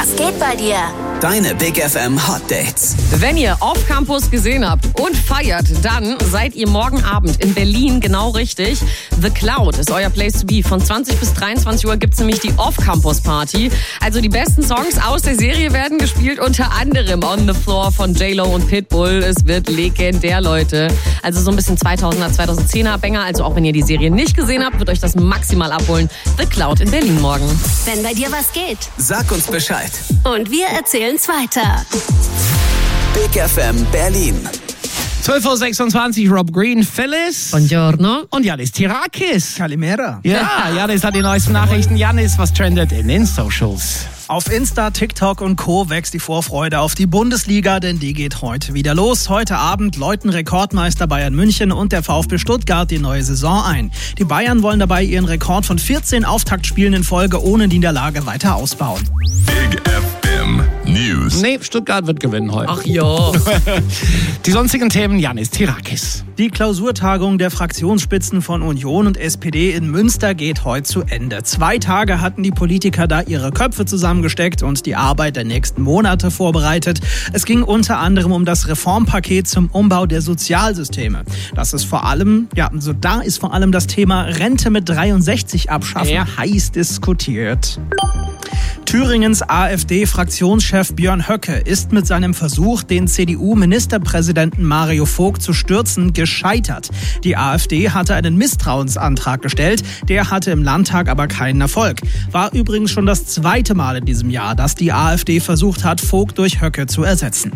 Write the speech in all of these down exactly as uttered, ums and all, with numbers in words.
Was geht bei dir? Deine Big F M Hot Dates. Wenn ihr Off Campus gesehen habt und feiert, dann seid ihr morgen Abend in Berlin genau richtig. The Cloud ist euer Place to be. Von zwanzig bis dreiundzwanzig Uhr gibt's nämlich die Off Campus Party. Also die besten Songs aus der Serie werden gespielt, unter anderem On the Floor von J-Lo und Pitbull. Es wird legendär, Leute. Also so ein bisschen zweitausender, zweitausendzehner Banger. Also auch wenn ihr die Serie nicht gesehen habt, wird euch das maximal abholen. The Cloud in Berlin morgen. Wenn bei dir was geht. Sag uns Bescheid. Und wir erzählen's weiter. Big F M Berlin. zwölf Uhr sechsundzwanzig, Rob Green, Phyllis. Buongiorno. Und Janis Tirakis. Kalimera. Ja, Janis hat die neuesten Nachrichten. Janis, was trendet in den Socials? Auf Insta, TikTok und Co. wächst die Vorfreude auf die Bundesliga, denn die geht heute wieder los. Heute Abend läuten Rekordmeister Bayern München und der VfB Stuttgart die neue Saison ein. Die Bayern wollen dabei ihren Rekord von vierzehn Auftaktspielen in Folge ohne Niederlage weiter ausbauen. Big F M News. Nee, Stuttgart wird gewinnen heute. Ach ja. Die sonstigen Themen, Janis Tirakis. Die Klausurtagung der Fraktionsspitzen von Union und S P D in Münster geht heute zu Ende. Zwei Tage hatten die Politiker da ihre Köpfe zusammengesteckt und die Arbeit der nächsten Monate vorbereitet. Es ging unter anderem um das Reformpaket zum Umbau der Sozialsysteme. Das ist vor allem, ja, so da ist vor allem das Thema Rente mit dreiundsechzig abschaffen Ja. heiß diskutiert. Thüringens AfD-Fraktionschef Björn Höcke ist mit seinem Versuch, den C D U-Ministerpräsidenten Mario Vogt zu stürzen, gescheitert. Die AfD hatte einen Misstrauensantrag gestellt, der hatte im Landtag aber keinen Erfolg. War übrigens schon das zweite Mal in diesem Jahr, dass die AfD versucht hat, Vogt durch Höcke zu ersetzen.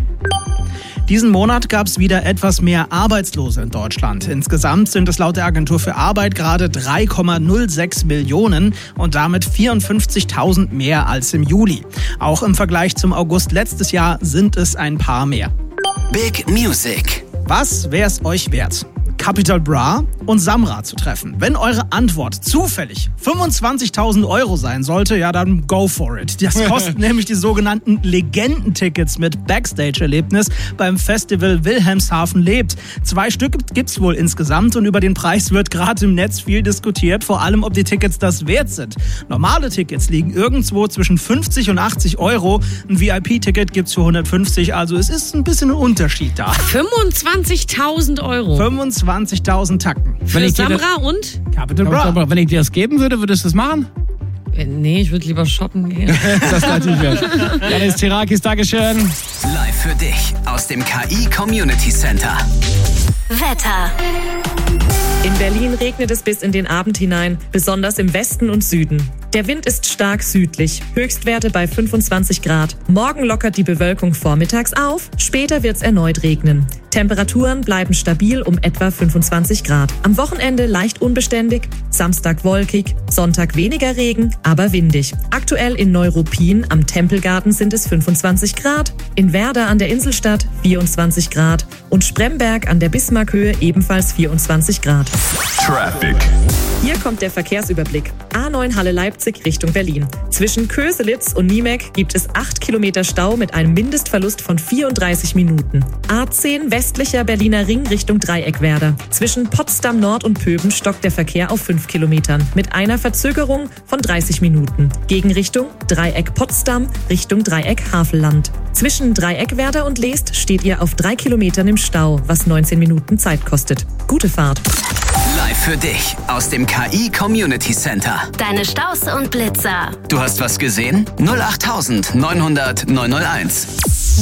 Diesen Monat gab es wieder etwas mehr Arbeitslose in Deutschland. Insgesamt sind es laut der Agentur für Arbeit gerade drei Komma null sechs Millionen und damit vierundfünfzigtausend mehr als im Juli. Auch im Vergleich zum August letztes Jahr sind es ein paar mehr. Big Music. Was wär's euch wert? Capital Bra und Samra zu treffen. Wenn eure Antwort zufällig fünfundzwanzigtausend Euro sein sollte, ja dann go for it. Das kosten nämlich die sogenannten Legendentickets mit Backstage-Erlebnis beim Festival Wilhelmshaven lebt. Zwei Stück gibt's wohl insgesamt und über den Preis wird gerade im Netz viel diskutiert, vor allem ob die Tickets das wert sind. Normale Tickets liegen irgendwo zwischen fünfzig und achtzig Euro. Ein V I P-Ticket gibt's für hundertfünfzig, also es ist ein bisschen ein Unterschied da. fünfundzwanzigtausend Euro. fünfundzwanzigtausend Tacken. Für Wenn ich dir Samra und? Capital Bra. Aber wenn ich dir das geben würde, würdest du das machen? Äh, Nee, ich würde lieber shoppen gehen. Das ist natürlich wert. Janis Tirakis, Dankeschön. Live für dich aus dem K I Community Center. Wetter. In Berlin regnet es bis in den Abend hinein, besonders im Westen und Süden. Der Wind ist stark südlich, Höchstwerte bei fünfundzwanzig Grad. Morgen lockert die Bewölkung vormittags auf, später wird's erneut regnen. Temperaturen bleiben stabil um etwa fünfundzwanzig Grad. Am Wochenende leicht unbeständig, Samstag wolkig, Sonntag weniger Regen, aber windig. Aktuell in Neuruppin am Tempelgarten sind es fünfundzwanzig Grad, in Werder an der Inselstadt vierundzwanzig Grad und Spremberg an der Bismarckhöhe ebenfalls vierundzwanzig Grad. Traffic. Hier kommt der Verkehrsüberblick. A neun Halle Leipzig Richtung Berlin. Zwischen Köselitz und Niemek gibt es acht Kilometer Stau mit einem Mindestverlust von vierunddreißig Minuten. A zehn westlicher Berliner Ring Richtung Dreieckwerder. Zwischen Potsdam Nord und Pöben stockt der Verkehr auf fünf Kilometern mit einer Verzögerung von dreißig Minuten. Gegenrichtung Dreieck Potsdam Richtung Dreieck Havelland. Zwischen Dreieckwerder und Leest steht ihr auf drei Kilometern im Stau, was neunzehn Minuten Zeit kostet. Gute Fahrt. Live für dich aus dem K I Community Center. Deine Staus und Blitzer. Du hast was gesehen? null acht neunhundert neunhunderт neunhunderteins.